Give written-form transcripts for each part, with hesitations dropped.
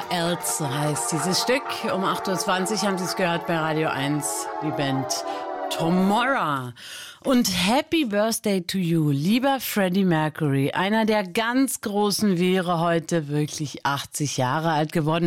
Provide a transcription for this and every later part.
Where Else heißt dieses Stück. Um 8.20 Uhr haben Sie es gehört bei Radio 1, die Band Tomorrow. Und Happy Birthday to you, lieber Freddie Mercury. Einer der ganz Großen wäre heute wirklich 80 Jahre alt geworden.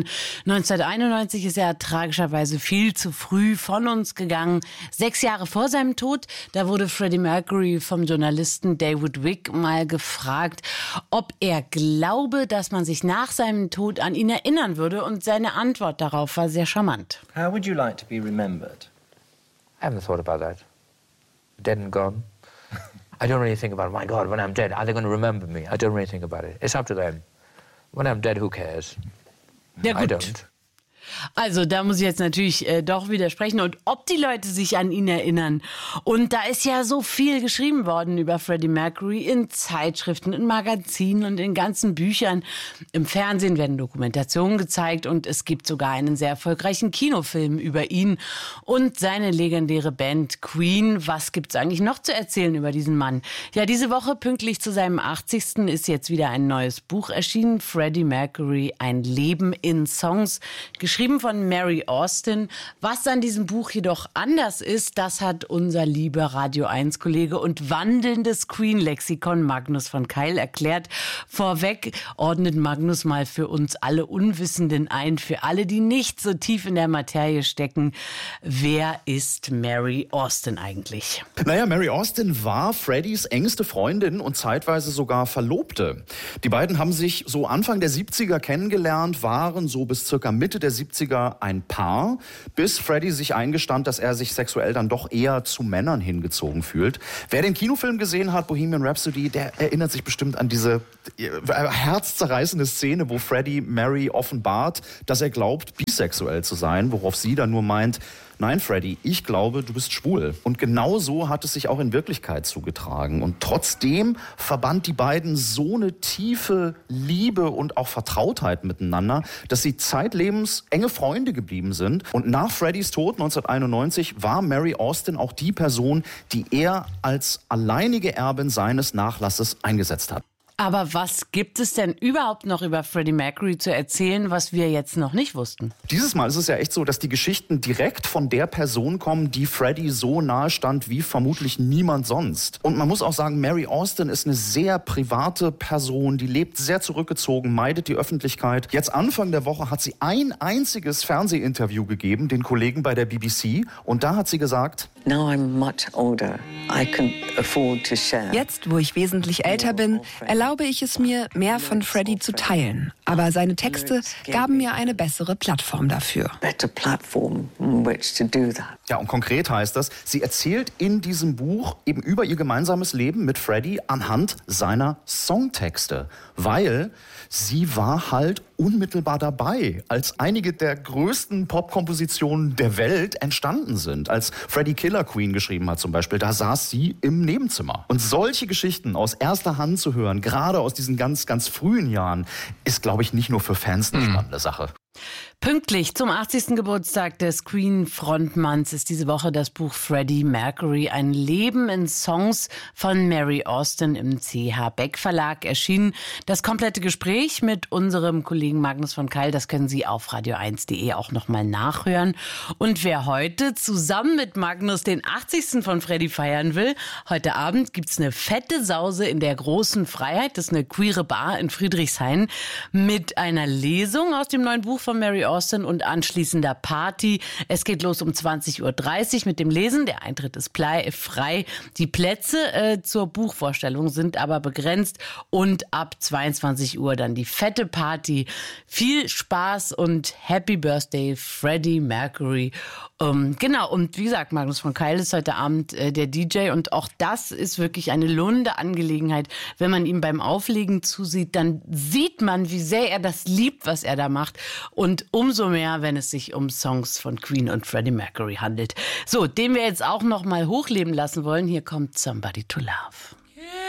1991 ist er tragischerweise viel zu früh von uns gegangen. 6 Jahre vor seinem Tod, da wurde Freddie Mercury vom Journalisten David Wick mal gefragt, ob er glaube, dass man sich nach seinem Tod an ihn erinnern würde. Und seine Antwort darauf war sehr charmant. How would you like to be remembered? I haven't thought about that. Dead and gone. I don't really think about, my God, when I'm dead, are they going to remember me? I don't really think about it. It's up to them. When I'm dead, who cares? Ja, gut. I don't. Also da muss ich jetzt natürlich doch widersprechen. Und ob die Leute sich an ihn erinnern. Und da ist ja so viel geschrieben worden über Freddie Mercury in Zeitschriften, in Magazinen und in ganzen Büchern. Im Fernsehen werden Dokumentationen gezeigt und es gibt sogar einen sehr erfolgreichen Kinofilm über ihn und seine legendäre Band Queen. Was gibt's eigentlich noch zu erzählen über diesen Mann? Ja, diese Woche pünktlich zu seinem 80. ist jetzt wieder ein neues Buch erschienen. Freddie Mercury, ein Leben in Songs, geschrieben von Mary Austin. Was an diesem Buch jedoch anders ist, das hat unser lieber Radio 1-Kollege und wandelndes Queen-Lexikon Magnus von Keil erklärt. Vorweg ordnet Magnus mal für uns alle Unwissenden ein, für alle, die nicht so tief in der Materie stecken. Wer ist Mary Austin eigentlich? Naja, Mary Austin war Freddys engste Freundin und zeitweise sogar Verlobte. Die beiden haben sich so Anfang der 70er kennengelernt, waren so bis circa Mitte der 70er ein Paar, bis Freddie sich eingestand, dass er sich sexuell dann doch eher zu Männern hingezogen fühlt. Wer den Kinofilm gesehen hat, Bohemian Rhapsody, der erinnert sich bestimmt an diese herzzerreißende Szene, wo Freddie Mary offenbart, dass er glaubt, bisexuell zu sein, worauf sie dann nur meint, nein, Freddie, ich glaube, du bist schwul. Und genau so hat es sich auch in Wirklichkeit zugetragen. Und trotzdem verband die beiden so eine tiefe Liebe und auch Vertrautheit miteinander, dass sie zeitlebens enge Freunde geblieben sind. Und nach Freddys Tod 1991 war Mary Austin auch die Person, die er als alleinige Erbin seines Nachlasses eingesetzt hat. Aber was gibt es denn überhaupt noch über Freddie Mercury zu erzählen, was wir jetzt noch nicht wussten? Dieses Mal ist es ja echt so, dass die Geschichten direkt von der Person kommen, die Freddie so nahe stand wie vermutlich niemand sonst. Und man muss auch sagen, Mary Austin ist eine sehr private Person, die lebt sehr zurückgezogen, meidet die Öffentlichkeit. Jetzt Anfang der Woche hat sie ein einziges Fernsehinterview gegeben, den Kollegen bei der BBC. Und da hat sie gesagt, Now I'm much older. I can afford to share. Jetzt, wo ich wesentlich älter bin, erlaube ich es mir, mehr von Freddie zu teilen. Aber seine Texte gaben mir eine bessere Plattform dafür. Better platform in which to do that. Ja, und konkret heißt das, sie erzählt in diesem Buch eben über ihr gemeinsames Leben mit Freddie anhand seiner Songtexte. Weil sie war halt unmittelbar dabei, als einige der größten Popkompositionen der Welt entstanden sind. Als Freddie Killer Queen geschrieben hat zum Beispiel, da saß sie im Nebenzimmer. Und solche Geschichten aus erster Hand zu hören, gerade aus diesen ganz, ganz frühen Jahren, ist, glaube ich, nicht nur für Fans eine spannende Sache. Pünktlich zum 80. Geburtstag des Queen-Frontmanns ist diese Woche das Buch Freddie Mercury, ein Leben in Songs von Mary Austin im CH Beck Verlag erschienen. Das komplette Gespräch mit unserem Kollegen Magnus von Keil, das können Sie auf radio1.de auch nochmal nachhören. Und wer heute zusammen mit Magnus den 80. von Freddie feiern will, heute Abend gibt's eine fette Sause in der Großen Freiheit. Das ist eine queere Bar in Friedrichshain mit einer Lesung aus dem neuen Buch von Mary Austin und anschließender Party. Es geht los um 20.30 Uhr mit dem Lesen. Der Eintritt ist frei. Die Plätze zur Buchvorstellung sind aber begrenzt und ab 22 Uhr dann die fette Party. Viel Spaß und Happy Birthday, Freddie Mercury. Genau, und wie gesagt, Magnus von Keil ist heute Abend der DJ und auch das ist wirklich eine lohnende Angelegenheit. Wenn man ihm beim Auflegen zusieht, dann sieht man, wie sehr er das liebt, was er da macht. Und umso mehr, wenn es sich um Songs von Queen und Freddie Mercury handelt. So, den wir jetzt auch noch mal hochleben lassen wollen. Hier kommt Somebody to Love.